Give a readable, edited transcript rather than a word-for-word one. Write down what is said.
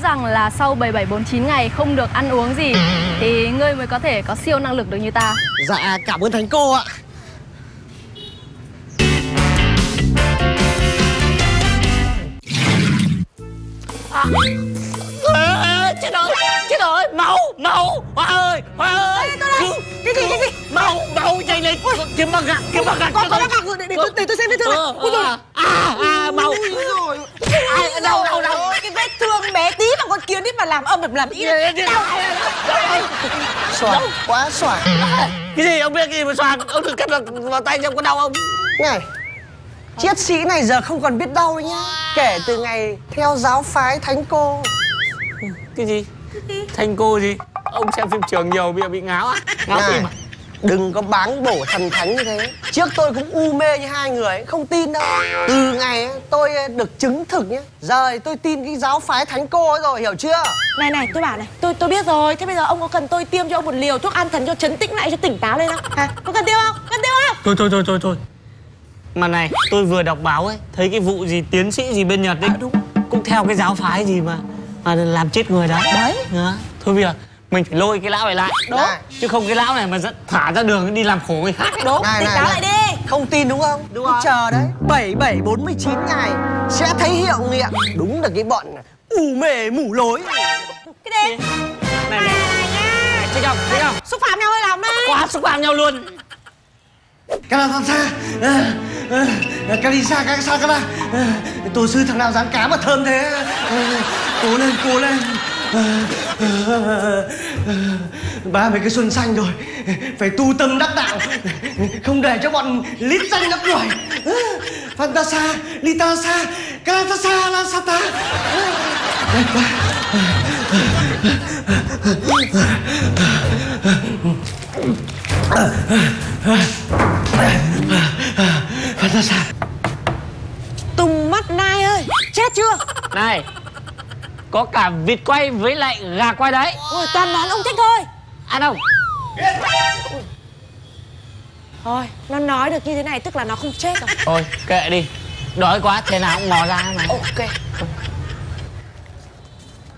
rằng là sau 7749 ngày không được ăn uống gì thì ngươi mới có thể có siêu năng lực được như ta. Dạ cảm ơn thánh cô ạ. Chết rồi, mau, Hoa ơi, cái gì, mau, nhanh lên, kiếm bằng gạc, Có bác gạc rồi, để tôi xem vết thương này. Ui rồi, mau, đau. Cái vết thương bé tí mà con kiến đi mà làm âm làm ý. xoàng, quá xoàng. Cái gì ông biết gì mà xoàng? Ông thử cắt vào tay xem có đau không? Này, triết sĩ này giờ không còn biết đau nhá. Kể từ ngày theo giáo phái thánh cô. Cái gì? Thanh cô gì? Ông xem phim trường nhiều bây giờ bị ngáo á? Ngáo phim à? Đừng có báng bổ thần thánh như thế. Trước tôi cũng u mê như hai người ấy, không tin đâu. Từ ngày tôi được chứng thực nhé, giờ thì tôi tin cái giáo phái thánh cô ấy rồi, hiểu chưa? Này, tôi bảo này, tôi biết rồi. Thế bây giờ ông có cần tôi tiêm cho ông một liều thuốc an thần cho trấn tĩnh lại, cho tỉnh táo lên không? Hả? Có cần tiêm không? Thôi. Mà này, tôi vừa đọc báo ấy, thấy cái vụ gì tiến sĩ gì bên Nhật ấy, Đúng. cũng theo cái giáo phái gì mà làm chết người đó. Đấy. Thôi bây giờ mình phải lôi cái lão này lại. Đúng. Chứ không cái lão này mà thả ra đường đi làm khổ người khác ấy. Đúng, tỉnh táo lại đi. Không tin đúng không? Đúng Cứ rồi. chờ đấy, 7749 ngày sẽ thấy hiệu nghiệm. Đúng là cái bọn u mê mù lối. Cái gì? Này, thích không? Xúc phạm nhau hay làm đấy? Quá xúc phạm nhau luôn. Kalasa, Kalisa, tổ sư thằng nào dán cá mà thơm thế. Cố lên. 30 cái xuân xanh rồi, phải tu tâm đắc đạo, không để cho bọn lít danh nó đuổi. Fantasa, Litasa, Kalatasa, Lasata. Fantasa. Tùng mắt Nai ơi, chết chưa? Này, có cả vịt quay với lại gà quay đấy. Ôi, toàn món ông thích thôi. Ăn không? Thôi, nó nói được như thế này tức là nó không chết rồi. Thôi, kệ đi. Đói quá, thế nào cũng mò ra mà. Ok.